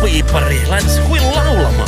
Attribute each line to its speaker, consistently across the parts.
Speaker 1: piipari, laitas huilu laulamaan.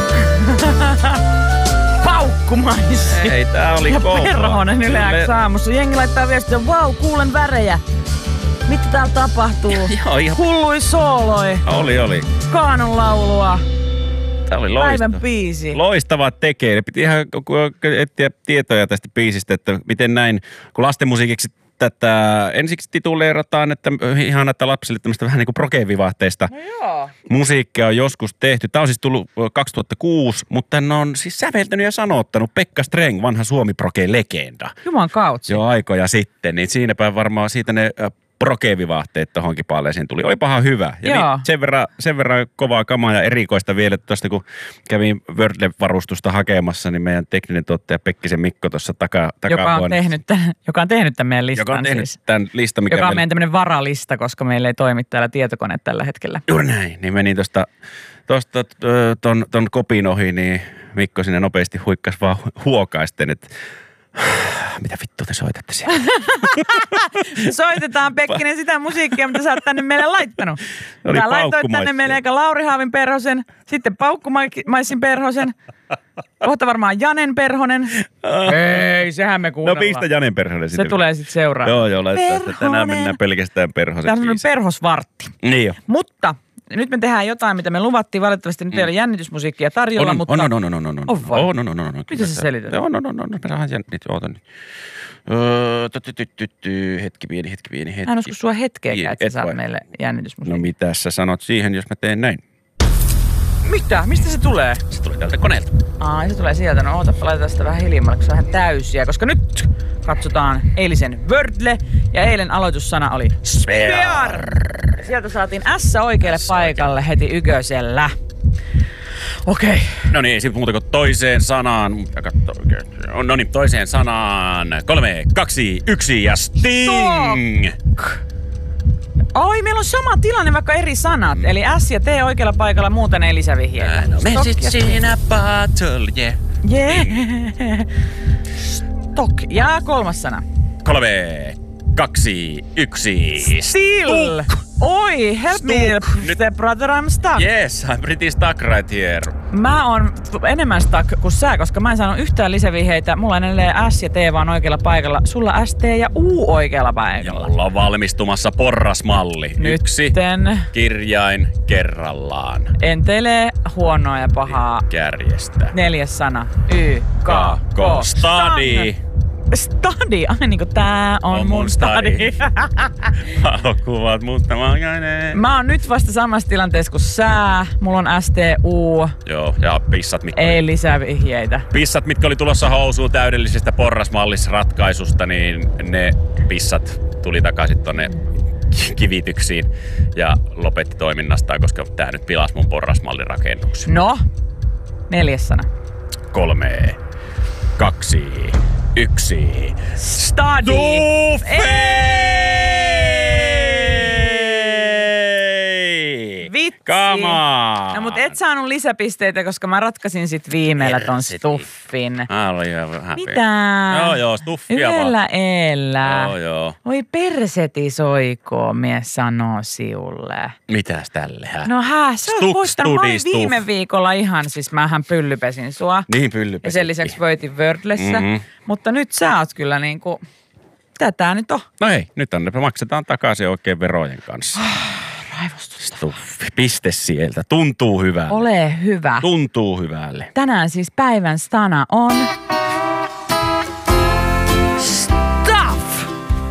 Speaker 2: Paukkumaisi.
Speaker 1: Ei, tää oli
Speaker 2: ja
Speaker 1: kova.
Speaker 2: Perhonen Yle X aamussa. Jengi laittaa viestiä, vau, kuulen värejä. Mitä täällä tapahtuu?
Speaker 1: Joo, ihan.
Speaker 2: Hullui sooloi.
Speaker 1: Oli.
Speaker 2: Kaanun laulua.
Speaker 1: Tää oli
Speaker 2: Päivän biisi.
Speaker 1: Loistava tekee. Piti ihan etsiä tietoja tästä biisistä, että miten näin, kun lastenmusiikiksi tätä ensiksi tituleerataan, että ihana, että lapsille tämmöistä vähän niin kuin progevivahteista musiikkia on joskus tehty. Tämä on siis tullut 2006, mutta ne on siis säveltänyt ja sanottanut Pekka Streng, vanha Suomi-proge-legenda.
Speaker 2: Juman kautsi.
Speaker 1: Jo aikoja sitten, niin siinäpä varmaan siitä ne progevivahteet tohonkin paaleeseen tuli. Olipahan hyvä. Ja niin sen verran kovaa kamaa ja erikoista vielä, että tuosta kun kävin Wordle-varustusta hakemassa, niin meidän tekninen tuottaja Pekkisen Mikko tuossa
Speaker 2: joka on tehnyt tämän meidän listan.
Speaker 1: Joka on tehnyt tämän listan,
Speaker 2: joka on meidän tämmöinen varalista, koska meillä ei toimi täällä tietokone tällä hetkellä.
Speaker 1: Juuri näin. Niin menin ton kopin ohi, niin Mikko sinne nopeasti huikkasi vaan huokaisten, että mitä vittua te soitatte siellä?
Speaker 2: Soitetaan, Pekkinen, sitä musiikkia, mitä sä oot tänne meille laittanut. Tää laittoit tänne meille eikä Lauri Haavin Perhosen, sitten Paukkumaissin Perhosen, kohta varmaan Janen Perhonen. Ei, sehän me kuunnellaan.
Speaker 1: No pistä Janen Perhonen sitten.
Speaker 2: Se tulee sitten seuraan.
Speaker 1: Joo, laittaa sitä. Tänään mennään pelkästään Perhosen.
Speaker 2: Tämä on perhosvartti.
Speaker 1: Niin jo.
Speaker 2: Mutta nyt me tehdään jotain, mitä me luvattiin. Valitettavasti nyt ei ole jännitysmusiikkia tarjolla, mutta...
Speaker 1: On.
Speaker 2: Mitä sä selität?
Speaker 1: On. Me saadaan jännit. Oota nyt. Hetki pieni.
Speaker 2: Hän usko sua hetkeäkään, että sä saat meille jännitysmusiikkia.
Speaker 1: No mitä sä sanot siihen, jos mä teen näin?
Speaker 2: Mitä? Mistä se tulee?
Speaker 1: Se tulee tältä koneelta.
Speaker 2: Se tulee sieltä. No ootapa, laitetaan sitä vähän hiljemmalle, kun se on vähän täysiä. Koska nyt katsotaan eilisen Wordle ja eilen aloitussana oli Spear. Sieltä saatiin S oikealle paikalle heti yköisellä. Okei.
Speaker 1: No niin, sitten muuta kuin toiseen sanaan. No niin, toiseen sanaan. 3, 2, 1 ja Sting!
Speaker 2: Oi, meillä on sama tilanne, vaikka eri sanat. Eli S ja T oikealla paikalla, muuten ei lisävihjeitä.
Speaker 1: Message in a bottle,
Speaker 2: yeah. Stock. Ja kolmas sana.
Speaker 1: 3, 2, 1.
Speaker 2: Still! Oi, help me, step brother, I'm stuck.
Speaker 1: Yes, I'm pretty stuck right here.
Speaker 2: Mä oon enemmän stuck kuin sä, koska mä en saanut yhtään lisävihjeitä. Mulla on edelleen S ja T vaan oikealla paikalla. Sulla S, T ja U oikealla paikalla.
Speaker 1: Ja mulla on valmistumassa porrasmalli. Yksi kirjain kerrallaan.
Speaker 2: Entelee huonoa ja pahaa.
Speaker 1: Kärjestä.
Speaker 2: 4 sana. Y, K, K.
Speaker 1: Study.
Speaker 2: Study? Ai niinku tää on mun study.
Speaker 1: Valokuvat mustamaakainen.
Speaker 2: Mä oon nyt vasta samassa tilanteessa kuin sä. Mulla on STU.
Speaker 1: Joo, ja pissat mitkä
Speaker 2: ei lisävihjeitä.
Speaker 1: Pissat mitkä oli tulossa housuun täydellisestä porrasmallisratkaisusta, niin ne pissat tuli takaisin tonne kivityksiin ja lopetti toiminnastaan, koska tää nyt pilasi mun porrasmallirakennuksen.
Speaker 2: No, 4 sana.
Speaker 1: 3, 2, 1.
Speaker 2: Study! Vitsi!
Speaker 1: Come on!
Speaker 2: No mut et saanut lisäpisteitä, koska mä ratkaisin sit viimeillä ton stuffin.
Speaker 1: Oli ihan vähän.
Speaker 2: Mitä?
Speaker 1: Joo, stuffia vaan.
Speaker 2: Yhdellä eellä.
Speaker 1: Joo.
Speaker 2: Oi perseti soikoo, mies sanoo siulle.
Speaker 1: Mitäs tällehän?
Speaker 2: No sä oot poistanut viime viikolla ihan, siis mähän pyllypesin sua.
Speaker 1: Niin, pyllypesin.
Speaker 2: Ja sen lisäksi voitin Wordlessä. Mutta nyt sä oot kyllä niinku, tätä nyt on.
Speaker 1: No ei, nyt on, maksetaan takaisin oikein verojen kanssa.
Speaker 2: Raivostusta.
Speaker 1: Piste sieltä. Tuntuu hyvälle.
Speaker 2: Ole hyvä.
Speaker 1: Tuntuu hyvälle.
Speaker 2: Tänään siis päivän sana on... Stuff!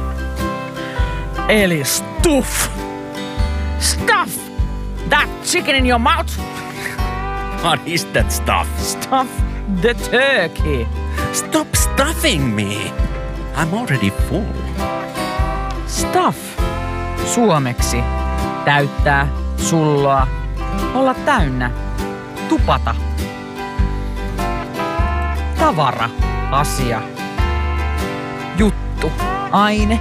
Speaker 2: Eli stuff. Stuff! That chicken in your mouth.
Speaker 1: What is that stuff?
Speaker 2: Stuff the turkey.
Speaker 1: Stop stuffing me. I'm already full.
Speaker 2: Stuff. Suomeksi. Täyttää, sulloa, olla täynnä, tupata. Tavara, asia, juttu, aine.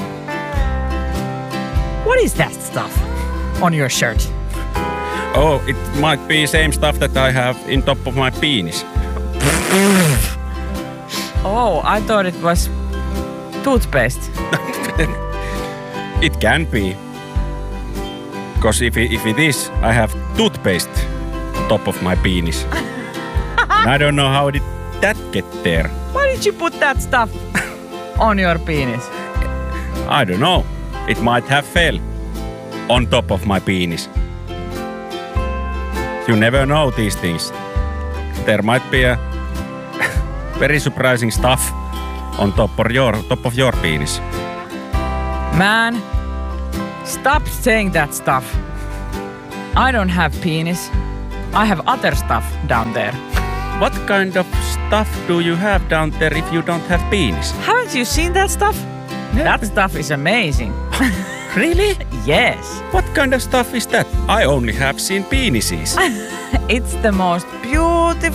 Speaker 2: What is that stuff on your shirt?
Speaker 1: Oh, it might be same stuff that I have in top of my penis.
Speaker 2: Oh, I thought it was toothpaste.
Speaker 1: It can be. Because if it is, I have toothpaste on top of my penis. And I don't know how did that get there.
Speaker 2: Why did you put that stuff on your penis?
Speaker 1: I don't know. It might have fell on top of my penis. You never know these things. There might be a very surprising stuff on top of your penis.
Speaker 2: Man, stop saying that stuff. I don't have penis. I have other stuff down there.
Speaker 1: What kind of stuff do you have down there if you don't have penis?
Speaker 2: Haven't you seen that stuff? That stuff is amazing.
Speaker 1: Really?
Speaker 2: Yes.
Speaker 1: What kind of stuff is that? I only have seen penises.
Speaker 2: It's the most